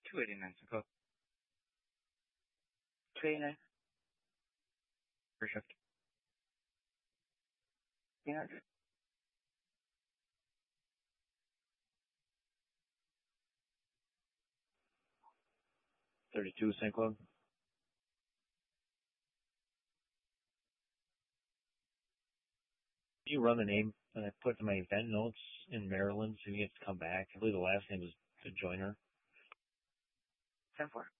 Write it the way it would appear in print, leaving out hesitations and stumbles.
289 St. Cloud. 289. First shift. Yeah. 32 St. Cloud. You run the name and I put in my event notes in Maryland so you get to come back. I believe the last name was the Joiner. 10-4.